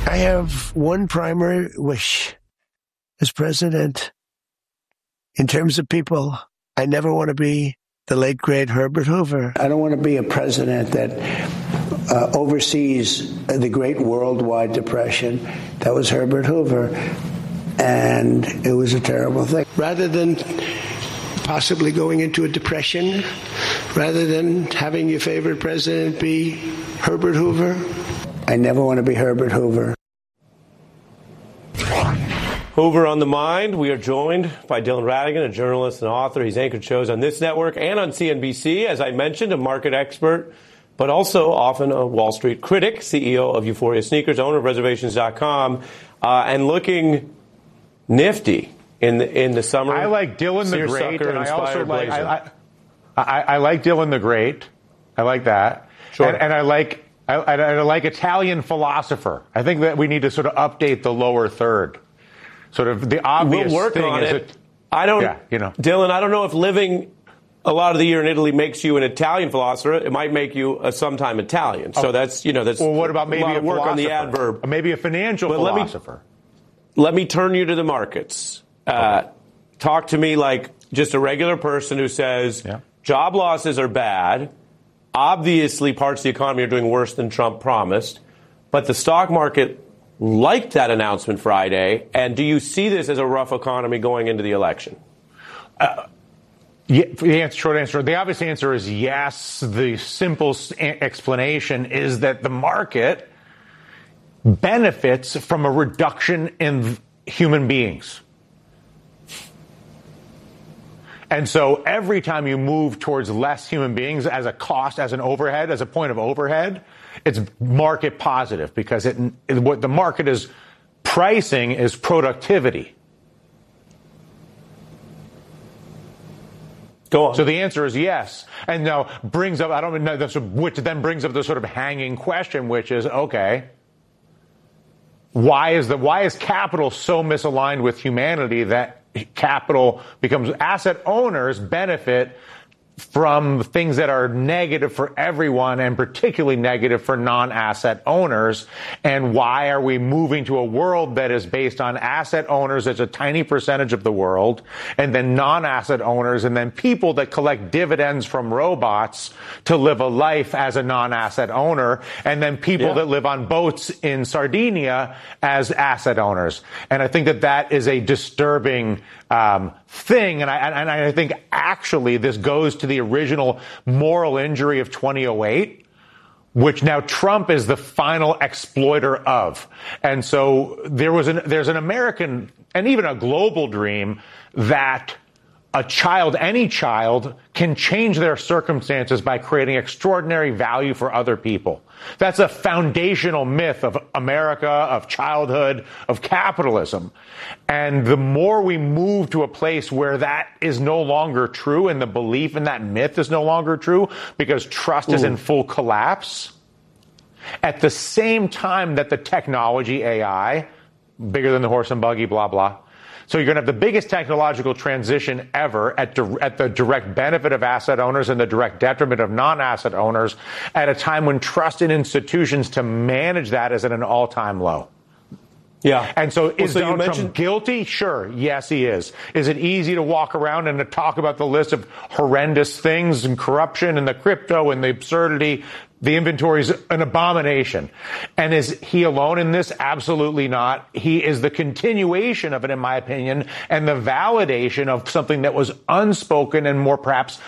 I have one primary wish as president. In terms of people, I never want to be the late, great Herbert Hoover. I don't want to be a president that oversees the great worldwide depression. That was Herbert Hoover, and it was a terrible thing. Rather than possibly going into a depression, rather than having your favorite president be Herbert Hoover, I never want to be Herbert Hoover. Hoover on the Mind. We are joined by Dylan Ratigan, a journalist and author. He's anchored shows on this network and on CNBC. As I mentioned, a market expert, but also often a Wall Street critic, CEO of Euphoria Sneakers, owner of Reservations.com, and looking nifty in the summer. I like Dylan the Great, and I also like I like Dylan the Great. I like that. Sure. And I like Italian philosopher. I think that we need to sort of update the lower third. Sort of the obvious we'll work thing on is it. Dylan, I don't know if living a lot of the year in Italy makes you an Italian philosopher. It might make you a sometime Italian. So that's Well, what about maybe a work philosopher? on the adverb? Maybe a financial philosopher. Let me turn you to the markets. Talk to me like just a regular person who says job losses are bad. Obviously, parts of the economy are doing worse than Trump promised. But the stock market liked that announcement Friday. And do you see this as a rough economy going into the election? Short answer. The obvious answer is yes. The simple explanation is that the market benefits from a reduction in human beings. And so every time you move towards less human beings as a cost, as an overhead, as a point of overhead, it's market positive because what the market is pricing is productivity. Go on. So the answer is yes. And now brings up, which then brings up the sort of hanging question, which is, okay, why is capital so misaligned with humanity that capital becomes asset owners benefit from things that are negative for everyone and particularly negative for non-asset owners? And why are we moving to a world that is based on asset owners as a tiny percentage of the world, and then non-asset owners, and then people that collect dividends from robots to live a life as a non-asset owner, and then people that live on boats in Sardinia as asset owners? And I think that is a disturbing thing. And I think actually this goes to the original moral injury of 2008, which now Trump is the final exploiter of. And so there's an American and even a global dream that any child can change their circumstances by creating extraordinary value for other people. That's a foundational myth of America, of childhood, of capitalism. And the more we move to a place where that is no longer true and the belief in that myth is no longer true because trust is in full collapse, at the same time that the technology, AI, bigger than the horse and buggy, blah, blah. So you're going to have the biggest technological transition ever at the direct benefit of asset owners and the direct detriment of non-asset owners at a time when trust in institutions to manage that is at an all-time low. Yeah. And so is Donald Trump guilty? Sure. Yes, he is. Is it easy to walk around and to talk about the list of horrendous things and corruption and the crypto and the absurdity? The inventory is an abomination. And is he alone in this? Absolutely not. He is the continuation of it, in my opinion, and the validation of something that was unspoken and more perhaps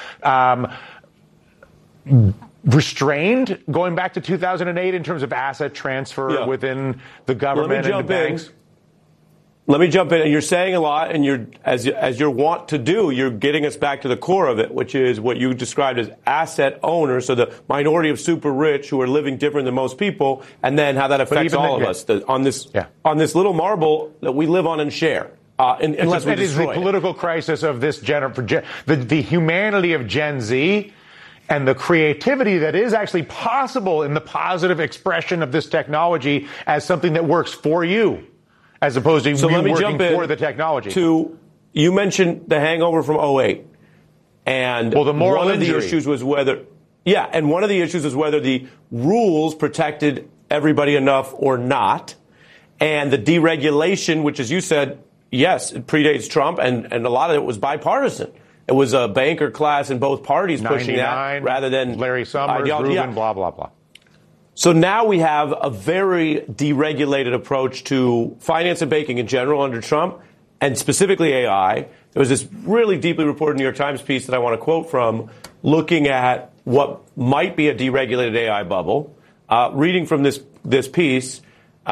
restrained going back to 2008 in terms of asset transfer within the government and the banks. Let me jump in. And you're saying a lot, and you're as you're wont to do, you're getting us back to the core of it, which is what you described as asset owners, so the minority of super rich who are living different than most people, and then how that affects all of us on this little marble that we live on and share. Unless we destroy it. It is the political crisis of this the humanity of Gen Z. And the creativity that is actually possible in the positive expression of this technology as something that works for you, as opposed to you working for the technology. You mentioned the hangover from 2008. And the moral one of injury. the issues was whether the rules protected everybody enough or not. and the deregulation, which, as you said, yes, it predates Trump, and a lot of it was bipartisan. It was a banker class in both parties pushing that rather than Larry Summers, Rubin, blah, blah, blah. So now we have a very deregulated approach to finance and banking in general under Trump, and specifically AI. There was this really deeply reported New York Times piece that I want to quote from, looking at what might be a deregulated AI bubble. Reading from this piece,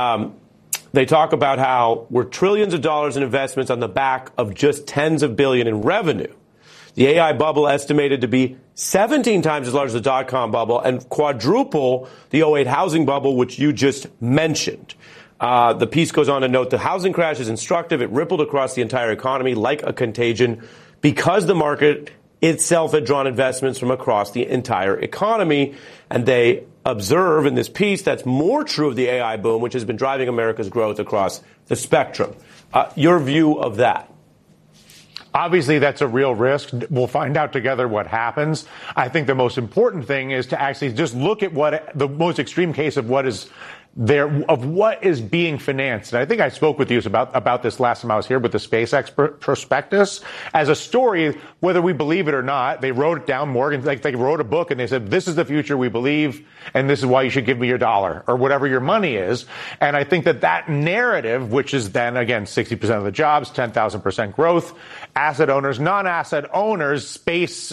they talk about how we're trillions of dollars in investments on the back of just tens of billion in revenue. The AI bubble estimated to be 17 times as large as the dot-com bubble and quadruple the 2008 housing bubble, which you just mentioned. The piece goes on to note the housing crash is instructive. It rippled across the entire economy like a contagion because the market itself had drawn investments from across the entire economy. And they observe in this piece that's more true of the AI boom, which has been driving America's growth across the spectrum. Your view of that? Obviously, that's a real risk. We'll find out together what happens. I think the most important thing is to actually just look at what the most extreme case of what is there, of what is being financed. And I think I spoke with you about this last time I was here with the SpaceX prospectus as a story, whether we believe it or not. They wrote it down, Morgan, like they wrote a book and they said, this is the future we believe, and this is why you should give me your dollar or whatever your money is. And I think that narrative, which is then, again, 60% of the jobs, 10,000% growth, asset owners, non-asset owners, space,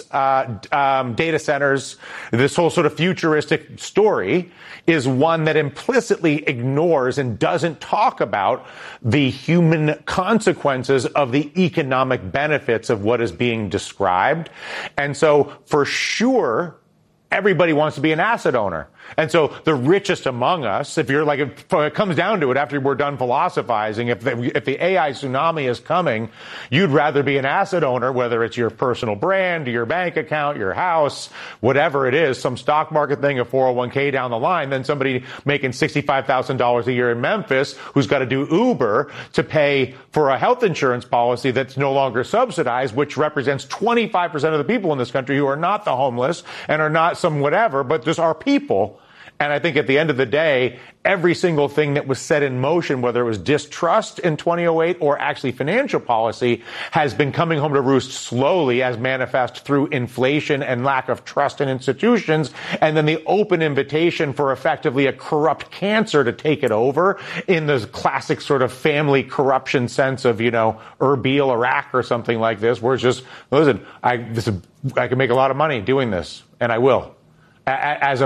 data centers, this whole sort of futuristic story is one that implicitly ignores and doesn't talk about the human consequences of the economic benefits of what is being described. And so, for sure, everybody wants to be an asset owner. And so the richest among us, if it comes down to it, after we're done philosophizing, if the AI tsunami is coming, you'd rather be an asset owner, whether it's your personal brand, your bank account, your house, whatever it is, some stock market thing, a 401k down the line, than somebody making $65,000 a year in Memphis who's got to do Uber to pay for a health insurance policy that's no longer subsidized, which represents 25% of the people in this country who are not the homeless and are not some whatever, but just are people. And I think at the end of the day, every single thing that was set in motion, whether it was distrust in 2008 or actually financial policy, has been coming home to roost slowly as manifest through inflation and lack of trust in institutions, and then the open invitation for effectively a corrupt cancer to take it over in the classic sort of family corruption sense of, Erbil, Iraq or something like this, where it's just, listen, I can make a lot of money doing this, and I will. As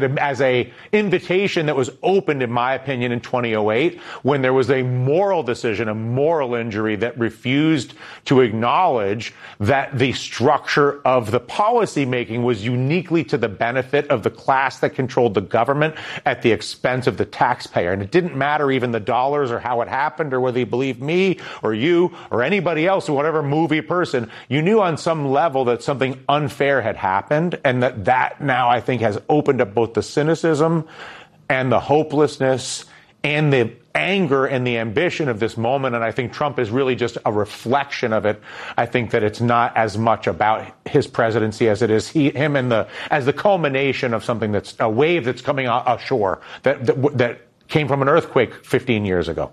a invitation that was opened, in my opinion, in 2008, when there was a moral decision, a moral injury that refused to acknowledge that the structure of the policy making was uniquely to the benefit of the class that controlled the government at the expense of the taxpayer. And it didn't matter even the dollars or how it happened or whether you believed me or you or anybody else or whatever movie person. You knew on some level that something unfair had happened, and that now, I think, has opened up both the cynicism and the hopelessness and the anger and the ambition of this moment. And I think Trump is really just a reflection of it. I think that it's not as much about his presidency as it is him as the culmination of something that's a wave that's coming ashore that came from an earthquake 15 years ago.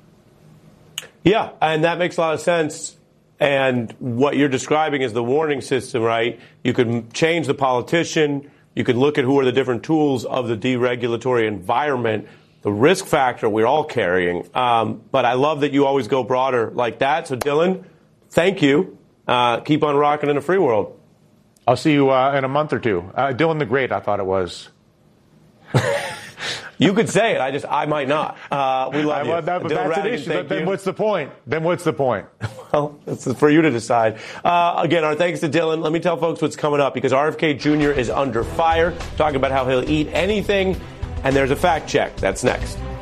Yeah, and that makes a lot of sense. And what you're describing is the warning system, right? You could change the politician. You could look at who are the different tools of the deregulatory environment, the risk factor we're all carrying. But I love that you always go broader like that. So, Dylan, thank you. Keep on rocking in a free world. I'll see you in a month or two. Dylan the Great, I thought it was. You could say it. I might not. We love you. That's an issue. Then what's the point? Well, it's for you to decide. Again, our thanks to Dylan. Let me tell folks what's coming up, because RFK Jr. is under fire, talking about how he'll eat anything, and there's a fact check. That's next.